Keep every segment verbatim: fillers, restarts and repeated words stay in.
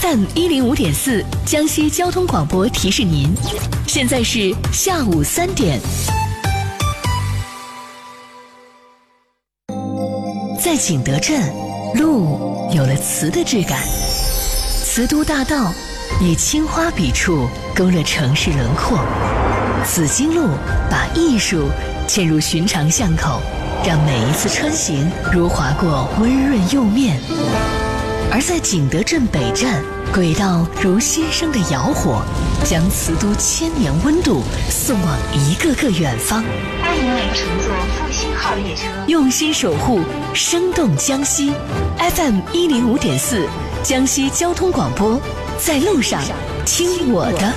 F M 一零五点四江西交通广播提示您，现在是下午三点。在景德镇，路有了瓷的质感，瓷都大道以青花笔触勾勒城市轮廓，紫荆路把艺术嵌入寻常巷口，让每一次穿行如划过温润釉面。而在景德镇北站，轨道如新生的窑火，将瓷都千年温度送往一个个远方。 欢迎您乘坐复兴号列车， 用心守护生动江西。 F M 一零五点四江西交通广播，在路上听我的。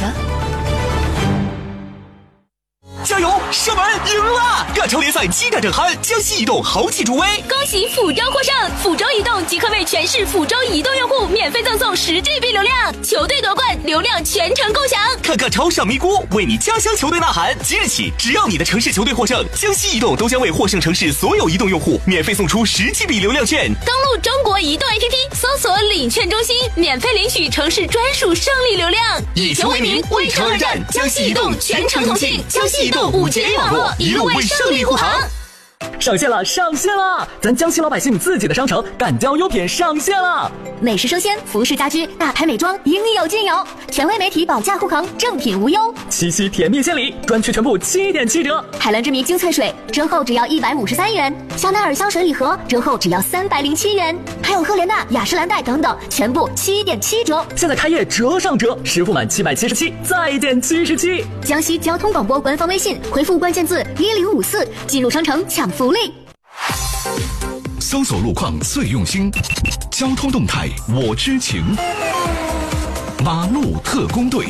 加油！射门赢了！亚超联赛激战正酣，江西移动豪气助威， 恭喜福州获胜！福州移动即刻为全市福州移动用户免费赠送十 G B 流量，球队夺冠，流量全程共享。 看看超上咪咕，为你家乡球队呐喊！即日起，只要你的城市球队获胜，江西移动都将为获胜城市所有移动用户免费送出十 G B 流量券。 登录中国移动 A P P， 搜索领券中心，免费领取城市专属胜利流量。 以球为名，为城而战，江西移动全程同庆，江西移动五 G A 网络一路为胜利护航。 上线了，上线了！咱江西老百姓自己的商城敢交优品上线了。 美食生鲜、服饰家居、大牌美妆，应有尽有。权威媒体保价护航，正品无忧。 七夕甜蜜献礼，专区全部七点七折。 海蓝之谜精粹水折后只要一百五十三元，香奈儿香水礼盒折后只要三百零七元，还有赫莲娜、雅诗兰黛等等，全部七点七折。 现在开业折上折，实付满七百七十七再减七十七。 江西交通广播官方微信回复关键字一零五四，进入商城抢福利。 搜索路况最用心，交通动态我知情，马路特工队。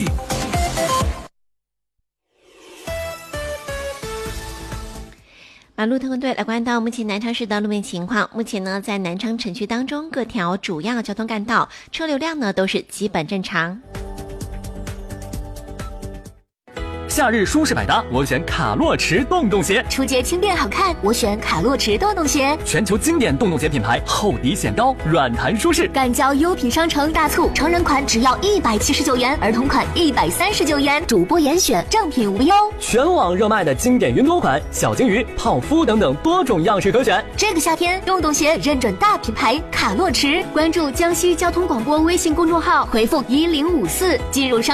马路特工队来关到目前南昌市的路面情况。目前呢，在南昌城区当中，各条主要交通干道车流量呢都是基本正常。 夏日舒适百搭，我选卡洛驰洞洞鞋； 初节轻便好看，我选卡洛驰洞洞鞋。 全球经典洞洞鞋品牌，厚底显高，软弹舒适。 敢交优品商城大促，成人款只要一百七十九元，儿童款一百三十九元，主播严选，正品无忧。 全网热卖的经典云朵款、小金鱼、泡芙等等多种样式可选。 这个夏天，洞洞鞋认准大品牌卡洛驰，关注江西交通广播微信公众号，回复一零五四进入商。